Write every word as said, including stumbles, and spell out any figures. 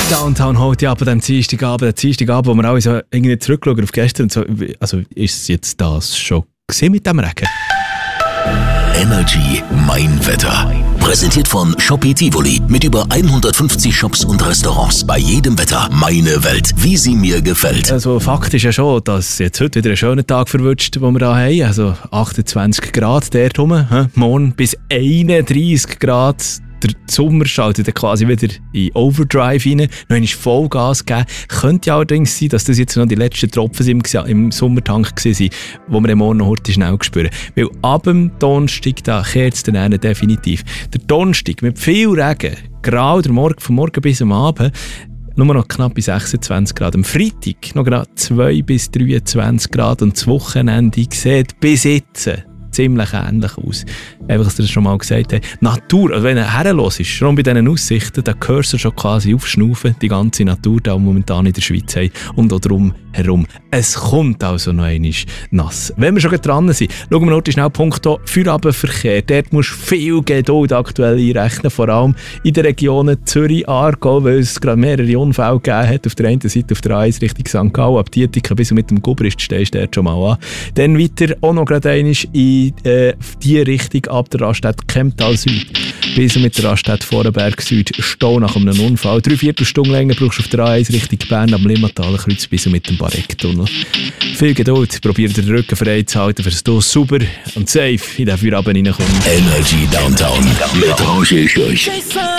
Downtown holt ja ab an diesem Dienstagabend, der Dienstagabend, wo wir alle so irgendwie zurückschauen auf gestern und so, also ist es jetzt das schon gewesen mit dem Regen? Energy Mein Wetter. Präsentiert von Shoppe Tivoli mit über hundertfünfzig Shops und Restaurants. Bei jedem Wetter meine Welt, wie sie mir gefällt. Also Fakt ist ja schon, dass jetzt heute wieder einen schönen Tag verwünscht, den wir hier haben. Also achtundzwanzig Grad dort rum, morgen bis einunddreissig Grad. Der Sommer schaltet dann quasi wieder in Overdrive rein, noch einmal Vollgas geben. Könnte ja allerdings sein, dass das jetzt noch die letzten Tropfen im, im Sommertank waren, die wir morgen noch heute schnell spüren. Weil ab dem Donnerstag, da kehrt es dann definitiv. Der Donnerstag mit viel Regen, grau der Morgen, von morgen bis am Abend, nur noch knapp bis sechsundzwanzig Grad. Am Freitag noch gerade zwei bis dreiundzwanzig Grad und das Wochenende sieht bis jetzt ziemlich ähnlich aus. Einfach, dass ihr das schon mal gesagt habt. Natur, also wenn er herlos ist, schon bei diesen Aussichten, dann hörst du schon quasi aufschnaufen, die ganze Natur, die wir momentan in der Schweiz haben und auch drum herum. Es kommt also noch einmal nass. Wenn wir schon dran sind, schauen wir noch schnell punkto Feierabendverkehr. Dort musst du viel Geduld aktuell einrechnen, vor allem in den Regionen Zürich, Aargau, weil es gerade mehrere Unfälle gegeben hat. Auf der einen Seite auf der A eins Richtung Sankt Gallen, ab Dietiken bis mit dem Gubrist stehst du dort schon mal an. Dann weiter auch noch gerade einmal in äh, die Richtung ab der Raststätte Kemptal Süd bis mit der Raststätte Vorenberg Süd Stau nach einem Unfall. Drei Viertelstunden länger brauchst du auf der A eins Richtung Bern am Limmataler Kreuz bis mit dem Barecktunnel. Viel Geduld, probiert den Rücken frei zu halten, dass du sauber und safe in den Feierabend reinkommst. Energy Downtown mit Roger Schürch.